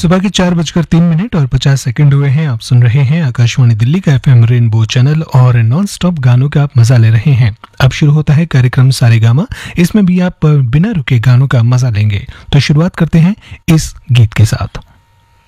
सुबह के 4:03 और 50 हुए हैं। आप सुन रहे हैं आकाशवाणी दिल्ली का एफएम रेनबो चैनल और नॉन स्टॉप गानों का आप मजा ले रहे हैं। अब शुरू होता है कार्यक्रम सारेगामा। इसमें भी आप बिना रुके गानों का मजा लेंगे। तो शुरुआत करते हैं इस गीत के साथ।